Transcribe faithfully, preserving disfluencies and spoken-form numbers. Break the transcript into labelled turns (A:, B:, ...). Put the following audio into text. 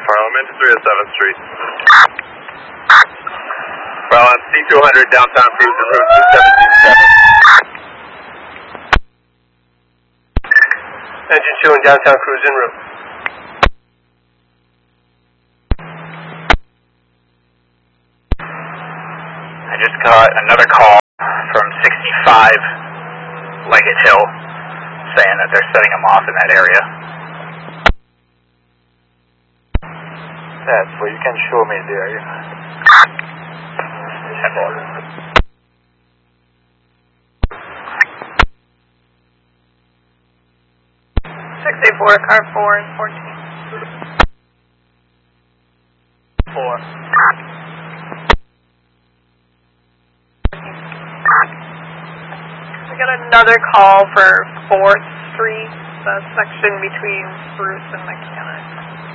A: Parliament, three oh seventh Street. Parliament, C two hundred, downtown cruising route two seventeen seven.
B: Engine two in downtown cruising route.
C: I just got another call from sixty-five Leggett Hill saying that they're setting them off in that area.
D: That's where you can show me the area.
E: six eight four, car four and fourteen.
B: Four.
E: We got another call for fourth Street, the section between Spruce and Mechanic.